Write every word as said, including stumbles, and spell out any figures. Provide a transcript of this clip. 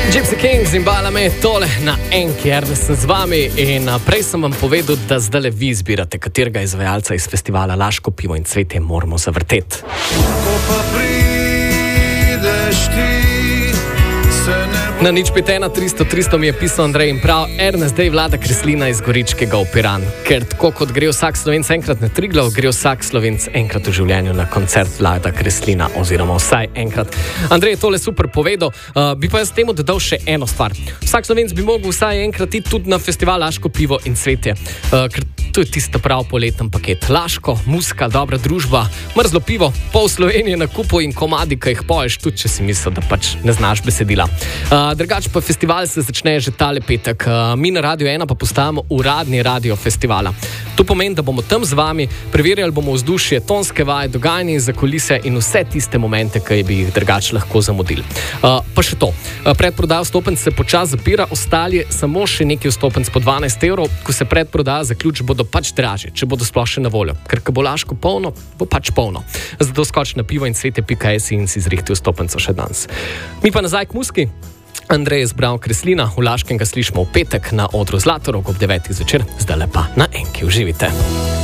Gypsy Kings in balame tole na enki, Ernest sem z vami in prej sem vam povedal, da zdaj vi izbirate, katerega izvajalca iz festivala Laško pivo in cvetje moramo zavrteti. Ko pa prideš ti, se ne bo... Na nič pet ena tristo tristo mi je pisal Andrej in prav, Ernest, zdaj Vlada Kreslina iz Goričkega v Piran, ker tako kot gre vsak Slovenc enkrat na Triglav, gre vsak Slovenc enkrat v življenju na koncert Vlada Kreslina, oziroma vsaj enkrat. Andrej je tole super povedal, uh, bi pa jaz temu dodal še eno stvar. Vsak Slovenc bi mogel vsaj enkrat iti tudi na festival Laško pivo in cvetje, uh, ker to je tisto prav poleten paket. Laško, muska, dobra družba, mrzlo pivo, pol Slovenije na kupu in komadi, ki jih poješ, tudi če si misel, da pač ne znaš besedila. Uh, drugač pa festival se začne že tale petek. Uh, mi na Radio ena pa postajamo uradni radio festivala. To pomeni, da bomo tam z vami, preverjali bomo vzdušje, tonske vaje, dogajanje za kulise in vse tiste momente, ki bi jih drugač lahko zamudili. Uh, pa še to. Uh, predprodaja vstopenc se počas zapira, ostali samo še nekaj vstopenc po dvanajst evrov, ko se predprodaja zaključ, bodo pač dražje, če bodo sploh še na voljo. Ker ko bo Laško polno, bo pač polno. Zato skoč na pivo in cvetje pika si in si zrihti vstopenco še danes. Mi pa nazaj k muski. Andrej je zbral Kreslina, v Laškem ga slišimo v petek na odru Zlatorog ob devetih zvečer, zdaj pa na enki uživite.